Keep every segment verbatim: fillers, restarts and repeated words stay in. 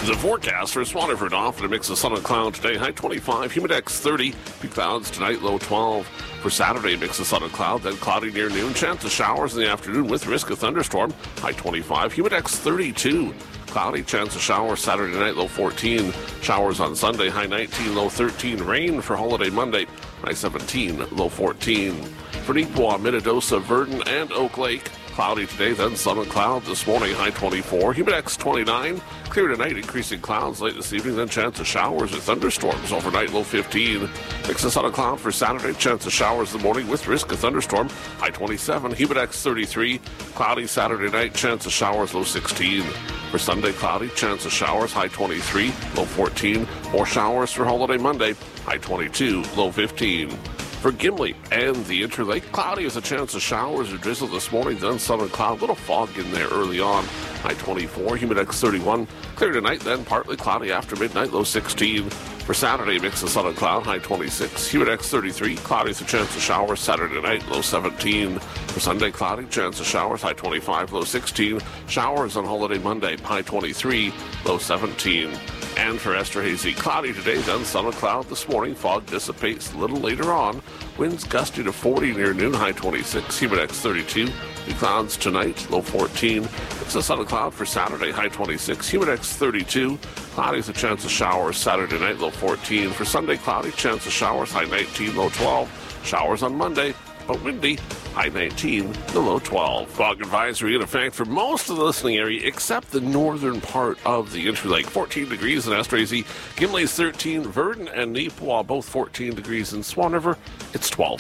The forecast for Swaniford off and a mix of sun and cloud today. High twenty-five, humidex thirty. Peak clouds tonight, low twelve. For Saturday, mix of sun and cloud, then cloudy near noon. Chance of showers in the afternoon with risk of thunderstorm. High twenty-five, humidex thirty-two. Cloudy, chance of showers Saturday night, low fourteen. Showers on Sunday, high nineteen, low thirteen. Rain for holiday Monday, high seventeen, low fourteen. For Neepawa, Minnedosa, Verdon, and Oak Lake, cloudy today, then sun and cloud this morning, high twenty-four. Humidex twenty-nine. Clear tonight, increasing clouds late this evening, then chance of showers or thunderstorms overnight, low fifteen. Mix of sun and cloud for Saturday, chance of showers in the morning with risk of thunderstorm, high twenty-seven. Humidex thirty-three. Cloudy Saturday night, chance of showers, low sixteen. For Sunday, cloudy, chance of showers, high twenty-three, low fourteen. More showers for holiday Monday, high twenty-two, low fifteen. For Gimli and the Interlake, cloudy with a chance of showers or drizzle this morning, then sun and cloud, little fog in there early on, high twenty-four, humidex thirty-one. Clear tonight, then partly cloudy after midnight, low sixteen. For Saturday, mix of sun and cloud, high twenty-six, humidex thirty-three. Cloudy with a chance of showers Saturday night, low seventeen. For Sunday, cloudy, chance of showers, high twenty-five, low sixteen. Showers on holiday Monday, high twenty-three, low seventeen. And for Esterhazy, cloudy today, then sun and cloud this morning. Fog dissipates a little later on. Winds gusty to forty near noon, high twenty-six, humidex thirty-two. The clouds tonight, low fourteen. It's a sun and cloud for Saturday, high twenty-six, humidex thirty-two. Cloudy with a chance of showers Saturday night, low fourteen. For Sunday, cloudy, chance of showers, high nineteen, low twelve. Showers on Monday, but windy, high nineteen, the low twelve. Fog advisory in effect for most of the listening area except the northern part of the Interlake. fourteen degrees in Esterhazy, Gimli's thirteen, Verdon and Neepawa both fourteen degrees. In Swan River, it's twelve.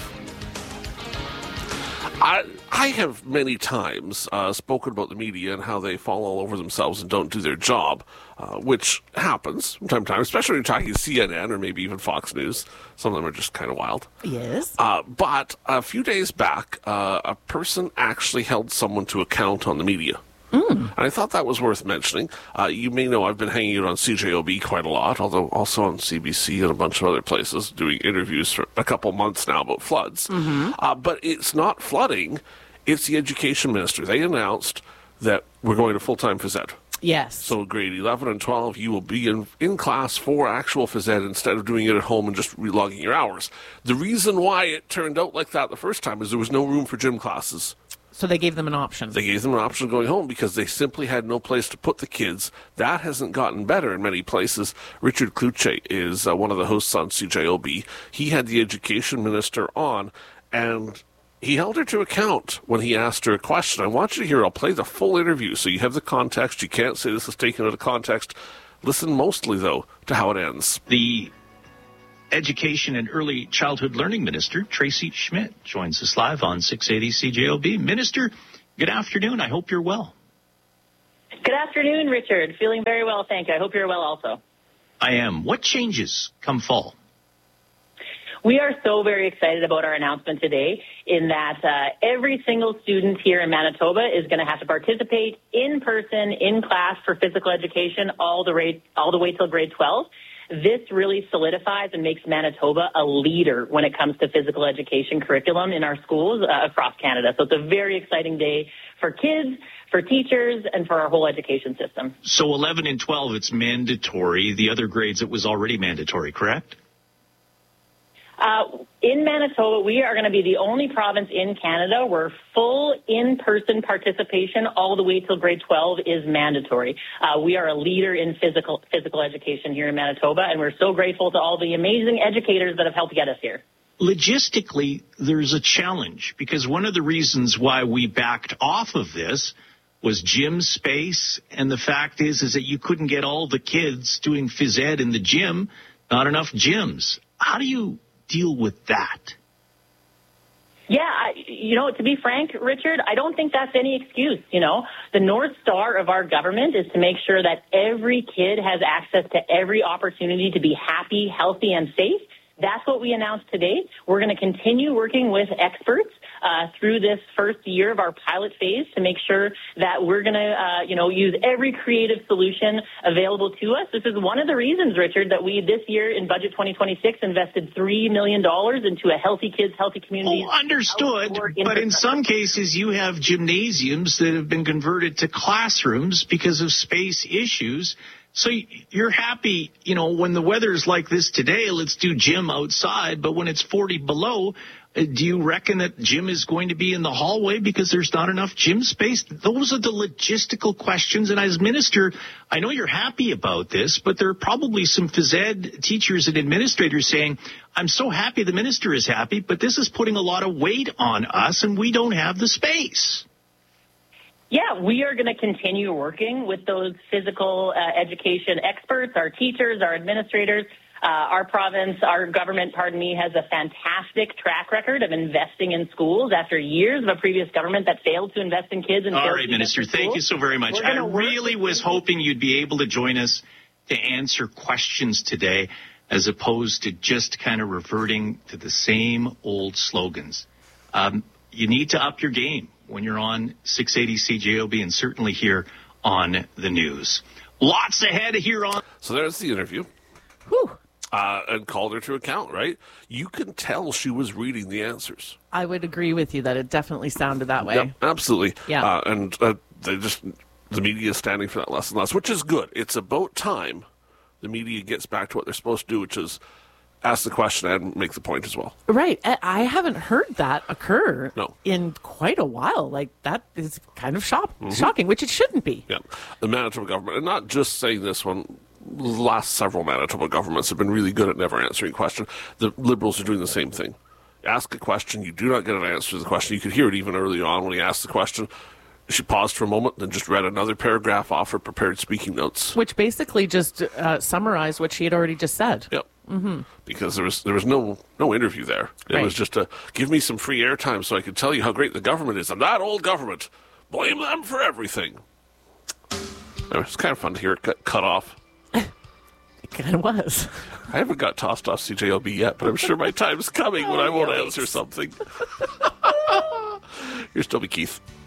I, I have many times uh, spoken about the media and how they fall all over themselves and don't do their job, uh, which happens from time to time, especially when you're talking C N N or maybe even Fox News. Some of them are just kind of wild. Yes. Uh, but a few days back, uh, a person actually held someone to account on the media. Mm. And I thought that was worth mentioning. Uh, you may know I've been hanging out on C J O B quite a lot, although also on C B C and a bunch of other places, doing interviews for a couple months now about floods. Mm-hmm. Uh, but it's not flooding, it's the education minister. They announced that we're going to full-time phys ed. Yes. So grade eleven and twelve, you will be in, in class for actual phys ed instead of doing it at home and just relogging your hours. The reason why it turned out like that the first time is there was no room for gym classes. So they gave them an option. They gave them an option of going home because they simply had no place to put the kids. That hasn't gotten better in many places. Richard Kluche is uh, one of the hosts on C J O B. He had the education minister on, and he held her to account when he asked her a question. I want you to hear, I'll play the full interview so you have the context. You can't say this is taken out of context. Listen mostly, though, to how it ends. The Education and Early Childhood Learning Minister, Tracy Schmidt, joins us live on six eighty C J O B. Minister, good afternoon. I hope you're well. Good afternoon, Richard. Feeling very well, thank you. I hope you're well also. I am. What changes come fall? We are so very excited about our announcement today in that uh, every single student here in Manitoba is going to have to participate in person, in class for physical education all the way, all the way till grade twelve. This really solidifies and makes Manitoba a leader when it comes to physical education curriculum in our schools uh, across Canada. So it's a very exciting day for kids, for teachers, and for our whole education system. So eleven and twelve, it's mandatory. The other grades, it was already mandatory, correct? Uh, in Manitoba, we are going to be the only province in Canada where full in-person participation all the way till grade twelve is mandatory. Uh, we are a leader in physical physical education here in Manitoba, and we're so grateful to all the amazing educators that have helped get us here. Logistically, there's a challenge because one of the reasons why we backed off of this was gym space, and the fact is, is that you couldn't get all the kids doing phys ed in the gym, not enough gyms. How do you deal with that? Yeah, I, you know, to be frank, Richard, I don't think that's any excuse. You know, the North Star of our government is to make sure that every kid has access to every opportunity to be happy, healthy, and safe. That's what we announced today. We're going to continue working with experts uh, through this first year of our pilot phase to make sure that we're going to, uh, you know, use every creative solution available to us. This is one of the reasons, Richard, that we this year in Budget twenty twenty-six invested three million dollars into a Healthy Kids, Healthy Communities. Oh, understood. But in some cases, you have gymnasiums that have been converted to classrooms because of space issues. So you're happy, you know, when the weather's like this today, let's do gym outside. But when it's forty below, do you reckon that gym is going to be in the hallway because there's not enough gym space? Those are the logistical questions. And as minister, I know you're happy about this, but there are probably some phys ed teachers and administrators saying, I'm so happy the minister is happy, but this is putting a lot of weight on us and we don't have the space. Yeah, we are going to continue working with those physical uh, education experts, our teachers, our administrators. Uh, our province, our government, pardon me, has a fantastic track record of investing in schools after years of a previous government that failed to invest in kids. And All right, Minister, thank you so very much. I really was hoping you'd be able to join us to answer questions today as opposed to just kind of reverting to the same old slogans. Um, you need to up your game when you're on six eighty C J O B and certainly here on the news. Lots ahead here on... So there's the interview. Whew. Uh, and called her to account, right? You can tell she was reading the answers. I would agree with you that it definitely sounded that way. Yep, absolutely. Yeah. Uh, and uh, they just the media is standing for that less and less, which is good. It's about time the media gets back to what they're supposed to do, which is ask the question and make the point as well. Right. I haven't heard that occur no. in quite a while. Like, that is kind of shock- mm-hmm. shocking, which it shouldn't be. Yeah. The Manitoba government, and not just saying this one, the last several Manitoba governments have been really good at never answering a question. The Liberals are doing the same thing. Ask a question, you do not get an answer to the question. You could hear it even early on when he asked the question. She paused for a moment, then just read another paragraph off her prepared speaking notes. Which basically just uh, summarized what she had already just said. Yep. Mm-hmm. Because there was there was no no interview there. It right. was just a, give me some free airtime so I can tell you how great the government is. I'm that old government. Blame them for everything. Anyway, it's kind of fun to hear it cut, cut off. It kind of was. I haven't got tossed off C J O B yet, but I'm sure my time's coming when I won't answer something. Here's Toby Keith.